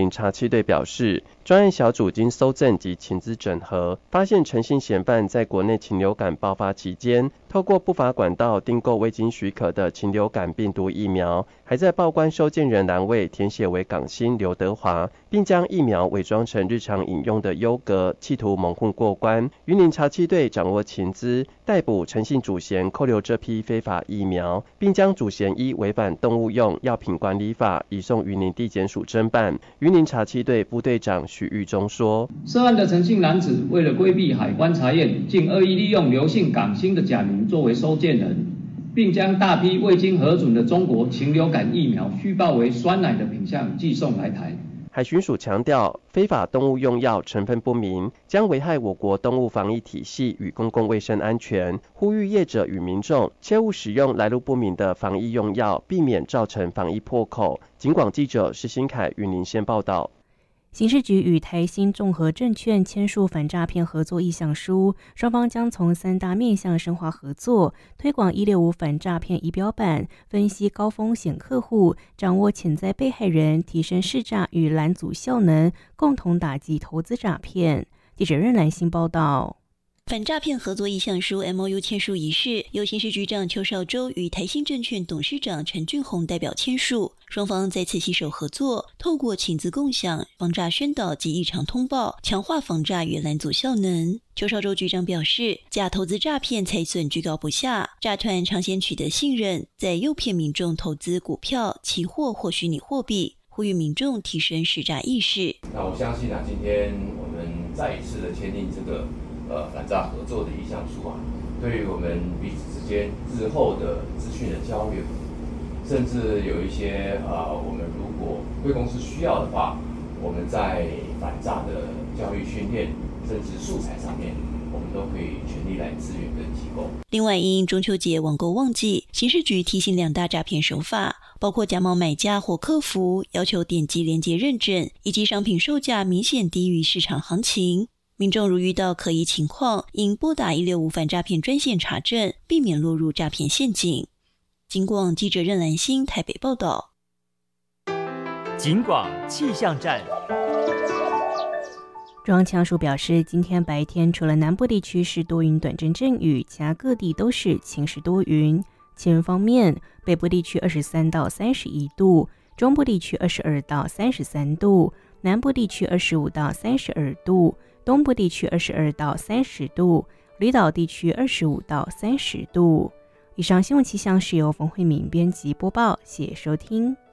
林查缉队表示，专案小组经搜证及情资整合，发现陈姓嫌犯在国内禽流感爆发期间，透过不法管道订购未经许可的禽流感病毒疫苗，还在报关收件人栏位填写为港星刘德华，并将疫苗伪装成日常饮用的优格，企图蒙混过关。云林查缉队掌握情资，逮捕陈姓主嫌，扣留这批非法疫苗，并将主嫌依违反动物用药品管理法移送云林地检署侦办。云林查缉队副队长许玉忠说， 涉案的陈姓男子为了规避海关查验，竟恶意利用刘姓港星的假名作为收件人，并将大批未经核准的中国禽流感疫苗虚报为酸奶的品项寄送来台。 海巡署强调，非法动物用药成分不明，将危害我国动物防疫体系与公共卫生安全，呼吁业者与民众切勿使用来路不明的防疫用药，避免造成防疫破口。警广记者施新凯云林县报道。 刑事局与台新综合证券签署反诈骗合作意向书，双方将从3大面向深化合作，推广165反诈骗仪表板，分析高风险客户，掌握潜在被害人，提升识诈与拦阻效能，共同打击投资诈骗。记者任兰馨报道。 反诈骗合作意向书 MOU 签署仪式，由刑事局长邱少洲与台新证券董事长陈俊宏代表签署，双方再次携手合作，透过情资共享、防诈宣导及异常通报，强化防诈与拦阻效能。邱少洲局长表示，假投资诈骗财损居高不下，诈团常先取得信任，再诱骗民众投资股票、期货或虚拟货币，呼吁民众提升识诈意识。 那我相信今天我们再一次的签订这个反诈合作的意向书对于我们彼此之间日后的资讯的交流，甚至有一些我们如果贵公司需要的话，我们在反诈的教育训练，甚至素材上面，我们都可以全力来支援跟提供。 另外，因中秋节网购旺季，刑事局提醒2大诈骗手法，包括假冒买家或客服，要求点击连结认证，以及商品售价明显低于市场行情。民众如遇到可疑情况，应拨打165反诈骗专线查证，避免落入诈骗陷阱。警广记者任兰馨台北报道。 警广气象站。 中央气象署表示，今天白天除了南部地区是多云短阵阵雨，其他各地都是晴时多云。气温方面，北部地区23到31度，中部地区22到33度，南部地区25到32度，东部地区22到30度，离岛地区25到30度。以上新闻气象是由冯慧敏编辑播报，谢谢收听。